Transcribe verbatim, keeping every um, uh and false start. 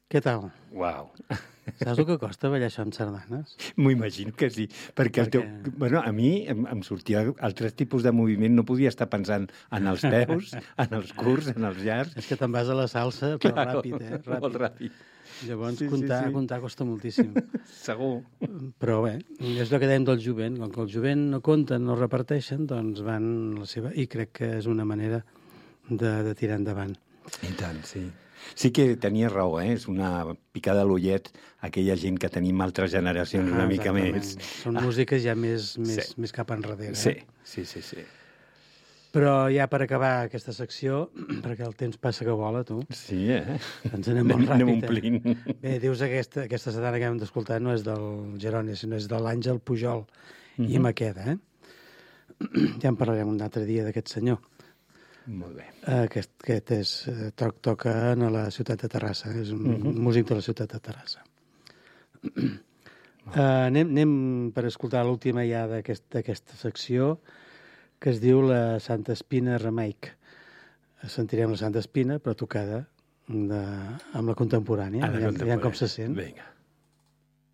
Què tal? Uau. Saps el que costa ballar això amb sardanes? M'ho imagino que sí, perquè, el teu, Perquè- bueno, a mi em, em sortia altres tipus de moviment, no podia estar pensant en els peus, en els curts, en els llargs. És que te'n vas a la salsa, però ràpid, eh? Ràpid. Molt ràpid. Llavors, Sí, sí, comptar, sí. comptar costa moltíssim. Segur. Però bé, és el que dèiem del jovent. Com que el jovent no compten, no reparteixen, doncs van la seva... I crec que és una manera de, de tirar endavant. I tant, sí. Sí que tenies raó, eh? És una picada a l'ullet aquella gent que tenim altres generacions una Ah, mica exactament. més... Són músiques ja més, més, Sí. més cap enrere. Sí, Eh? sí, sí, sí. Però ja per acabar aquesta secció, perquè el temps passa que vola, tu, Sí, eh? ens anem molt Anem ràpid. omplint. Eh? Bé, dius aquesta, aquesta setmana que hem d'escoltar no és del Geroni, sinó és de l'Àngel Pujol Mhm. i Maqueda, eh? Ja en parlarem un altre dia d'aquest senyor. Molt bé. Aquest, aquest és, eh, toc, toca a la ciutat de Terrassa, és un Mhm. músic de la ciutat de Terrassa. Uh, anem, anem per escoltar l'última ja d'aquest- d'aquesta secció, que es diu la Santa Espina Remake. Sentirem la Santa Espina, però tocada de, amb la contemporània. A la Aviam- aviam com contemporània. se sent. Vinga.